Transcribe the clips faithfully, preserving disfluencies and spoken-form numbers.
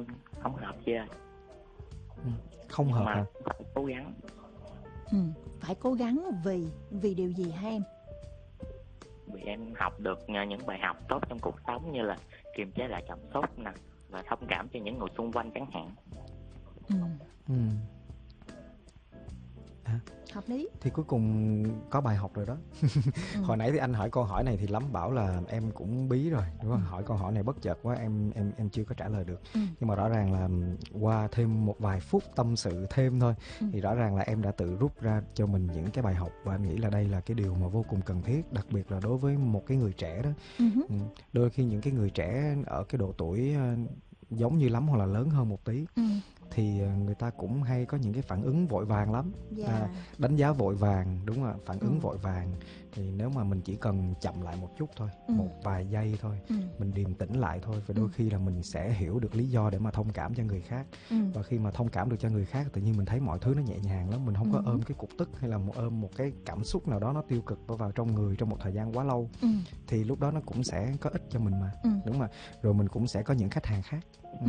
không hợp chơi. Ừ. Không Nhưng hợp mà hả? phải cố gắng. Ừ, phải cố gắng vì vì điều gì hả em? Vì em học được những bài học tốt trong cuộc sống, như là kiềm chế lại cảm xúc nè, và thông cảm cho những người xung quanh chẳng hạn. Ừ, Ừ. À, hợp lý. thì cuối cùng có bài học rồi đó. Ừ. Hồi nãy thì anh hỏi câu hỏi này thì Lắm bảo là em cũng bí rồi, đúng không? Ừ. Hỏi câu hỏi này bất chợt quá, em em em chưa có trả lời được. Ừ. Nhưng mà rõ ràng là qua thêm một vài phút tâm sự thêm thôi, Ừ. thì rõ ràng là em đã tự rút ra cho mình những cái bài học, và anh nghĩ là đây là cái điều mà vô cùng cần thiết, đặc biệt là đối với một cái người trẻ đó. Ừ. Ừ. Đôi khi những cái người trẻ ở cái độ tuổi ờ, giống như Lắm hoặc là lớn hơn một tí, Ừ. thì ờ, người ta cũng hay có những cái phản ứng vội vàng lắm. Dạ. À, đánh giá vội vàng, đúng không ạ? Phản ứng Ừ. vội vàng. Thì nếu mà mình chỉ cần chậm lại một chút thôi, Ừ. một vài giây thôi, Ừ. mình điềm tĩnh lại thôi, và đôi Ừ. khi là mình sẽ hiểu được lý do để mà thông cảm cho người khác. Ừ. Và khi mà thông cảm được cho người khác, tự nhiên mình thấy mọi thứ nó nhẹ nhàng lắm. Mình không có Ừ. ôm cái cục tức hay là một ôm một cái cảm xúc nào đó nó tiêu cực vào, vào trong người trong một thời gian quá lâu. Ừ. Thì lúc đó nó cũng sẽ có ích cho mình mà. Ừ. Đúng mà. Rồi mình cũng sẽ có những khách hàng khác. Ừ. Ừ.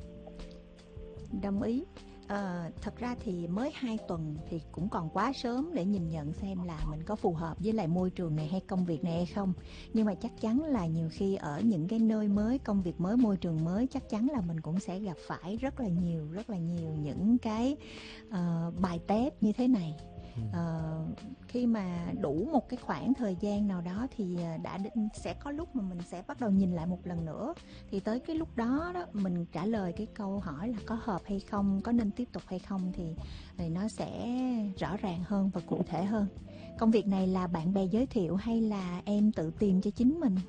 Đồng ý. Ờ, thật ra thì mới hai tuần thì cũng còn quá sớm để nhìn nhận xem là mình có phù hợp với lại môi trường này hay công việc này hay không. Nhưng mà chắc chắn là nhiều khi ở những cái nơi mới, công việc mới, môi trường mới, chắc chắn là mình cũng sẽ gặp phải rất là nhiều, rất là nhiều những cái uh, bài test như thế này. Uh, khi mà đủ một cái khoảng thời gian nào đó thì đã định, sẽ có lúc mà mình sẽ bắt đầu nhìn lại một lần nữa. Thì tới cái lúc đó đó mình trả lời cái câu hỏi là có hợp hay không, có nên tiếp tục hay không, thì, thì nó sẽ rõ ràng hơn và cụ thể hơn. Công việc này là bạn bè giới thiệu hay là em tự tìm cho chính mình?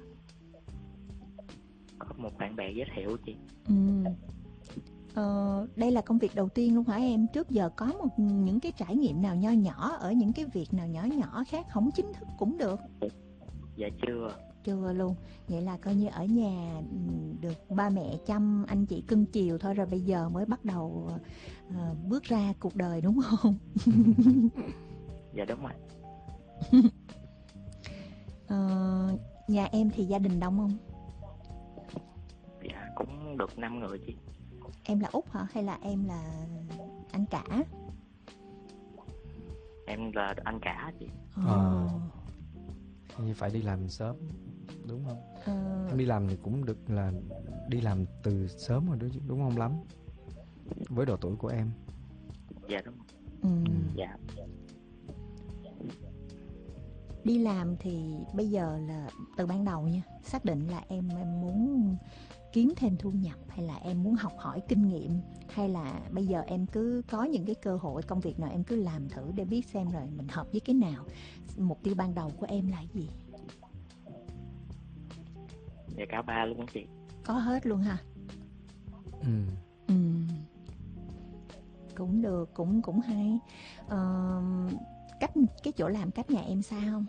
Có một bạn bè giới thiệu chị. Ừ. Ờ, đây là công việc đầu tiên luôn hả em? Trước giờ có một những cái trải nghiệm nào nho nhỏ ở những cái việc nào nhỏ nhỏ khác không chính thức cũng được? Dạ chưa. Chưa luôn. Vậy là coi như ở nhà được ba mẹ chăm, anh chị cưng chiều thôi, rồi bây giờ mới bắt đầu uh, bước ra cuộc đời đúng không? Dạ đúng rồi. uh, Nhà em thì gia đình đông không? Dạ cũng được năm người chị. Em là út hả hay là em là anh cả? Em là anh cả chị. Ờ. Như phải đi làm sớm, đúng không? Ờ. Em đi làm thì cũng được, là đi làm từ sớm rồi, đúng không Lắm? Với độ tuổi của em. Dạ đúng. Ừ. Dạ. Đi làm thì bây giờ là từ ban đầu nha, xác định là em em muốn kiếm thêm thu nhập hay là em muốn học hỏi kinh nghiệm, hay là bây giờ em cứ có những cái cơ hội công việc nào em cứ làm thử để biết xem rồi mình hợp với cái nào. Mục tiêu ban đầu của em là gì? Dạ cả ba luôn chị. Có hết luôn ha. Ừ. Ừ. Cũng được, cũng cũng hay. Ờ, cách cái chỗ làm cách nhà em xa không?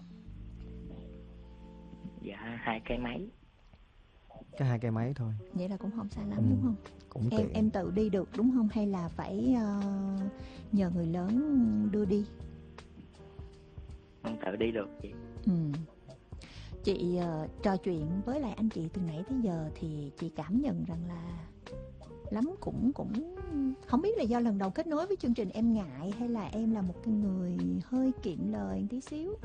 Dạ hai cây máy. Cái hai cây máy thôi. Vậy là cũng không xa lắm. Ừ. Đúng không? Cũng em tiện. em tự đi được đúng không, hay là phải uh, nhờ người lớn đưa đi? Em tự đi được chị. Ừ. Chị uh, trò chuyện với lại anh chị từ nãy tới giờ thì chị cảm nhận rằng là Lắm cũng cũng không biết là do lần đầu kết nối với chương trình em ngại, hay là em là một cái người hơi kiệm lời một tí xíu.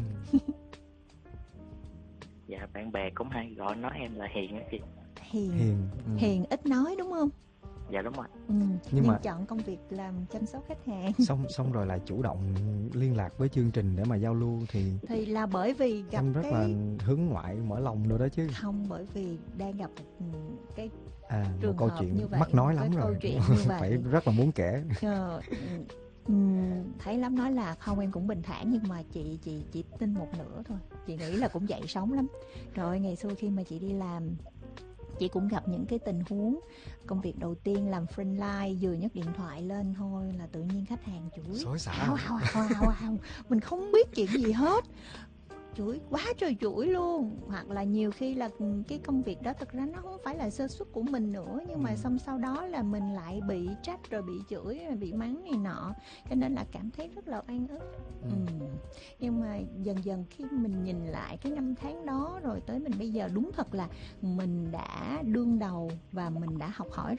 Dạ bạn bè cũng hay gọi nói em là Hiền á chị. Hiền. Hiền. Ừ. Hiền ít nói đúng không? Dạ đúng rồi. Ừ. Nhưng, Nhưng mà chọn công việc làm chăm sóc khách hàng. Xong xong rồi lại chủ động liên lạc với chương trình để mà giao lưu thì thì là bởi vì gặp em rất cái là hướng ngoại, mở lòng rồi đó chứ. không, bởi vì đang gặp một cái À, trường một câu hợp chuyện như vậy, mắc nói một lắm cái rồi. câu chuyện như vậy. Phải rất là muốn kể. Ờ, um, thấy Lắm nói là không, em cũng bình thản, nhưng mà chị chị chị tin một nửa thôi. Chị nghĩ là cũng dậy sóng lắm. Rồi ngày xưa khi mà chị đi làm, chị cũng gặp những cái tình huống công việc đầu tiên làm frontline, vừa nhấc điện thoại lên thôi là tự nhiên khách hàng chửi xối xả. hào hào hào hào hào, mình không biết chuyện gì hết, chửi quá trời chửi luôn. Hoặc là nhiều khi là cái công việc đó thực ra nó không phải là sơ suất của mình nữa, nhưng mà xong sau đó là mình lại bị trách, rồi bị chửi, rồi bị mắng này nọ, cho nên là cảm thấy rất là oan ức. Ừ. Ừ. Nhưng mà dần dần khi mình nhìn lại cái năm tháng đó rồi tới mình bây giờ, đúng thật là mình đã đương đầu và mình đã học hỏi